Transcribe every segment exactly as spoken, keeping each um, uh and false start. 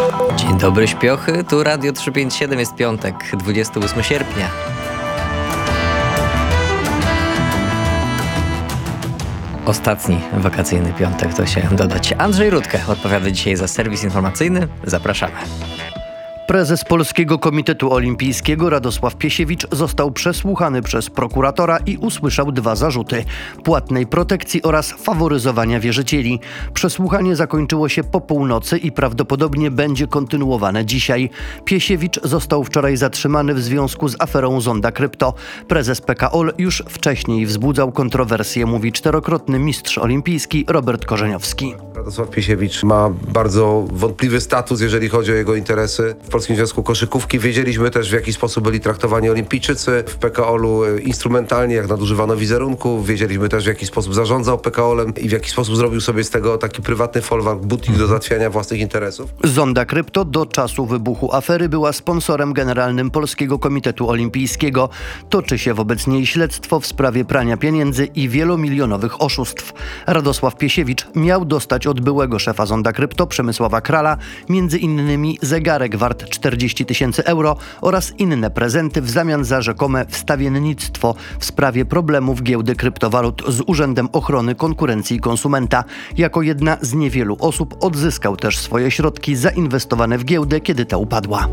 Dzień dobry, śpiochy. Tu Radio trzysta pięćdziesiąt siedem, jest piątek, dwudziestego ósmego sierpnia. Ostatni wakacyjny piątek, to się dodać. Andrzej Rutkę odpowiada dzisiaj za serwis informacyjny. Zapraszamy. Prezes Polskiego Komitetu Olimpijskiego Radosław Piesiewicz został przesłuchany przez prokuratora i usłyszał dwa zarzuty: płatnej protekcji oraz faworyzowania wierzycieli. Przesłuchanie zakończyło się po północy i prawdopodobnie będzie kontynuowane dzisiaj. Piesiewicz został wczoraj zatrzymany w związku z aferą Zonda Krypto. Prezes P K O L już wcześniej wzbudzał kontrowersje, mówi czterokrotny mistrz olimpijski Robert Korzeniowski. Radosław Piesiewicz ma bardzo wątpliwy status, jeżeli chodzi o jego interesy w Polskim Związku Koszykówki. Wiedzieliśmy też, w jaki sposób byli traktowani olimpijczycy w P K O L-u instrumentalnie, jak nadużywano wizerunku. Wiedzieliśmy też, w jaki sposób zarządzał P K O L-em i w jaki sposób zrobił sobie z tego taki prywatny folwark, butik do załatwiania własnych interesów. Zonda Krypto do czasu wybuchu afery była sponsorem generalnym Polskiego Komitetu Olimpijskiego. Toczy się wobec niej śledztwo w sprawie prania pieniędzy i wielomilionowych oszustw. Radosław Piesiewicz miał dostać od byłego szefa Zonda Krypto Przemysława Krala między innymi zegarek wart czterdzieści tysięcy euro oraz inne prezenty w zamian za rzekome wstawiennictwo w sprawie problemów giełdy kryptowalut z Urzędem Ochrony Konkurencji i Konsumenta. Jako jedna z niewielu osób odzyskał też swoje środki zainwestowane w giełdę, kiedy ta upadła.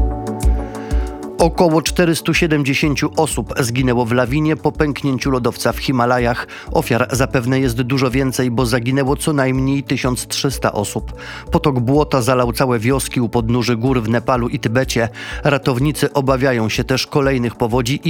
Około czterysta siedemdziesiąt osób zginęło w lawinie po pęknięciu lodowca w Himalajach. Ofiar zapewne jest dużo więcej, bo zaginęło co najmniej tysiąc trzysta osób. Potok błota zalał całe wioski u podnóży gór w Nepalu i Tybecie. Ratownicy obawiają się też kolejnych powodzi i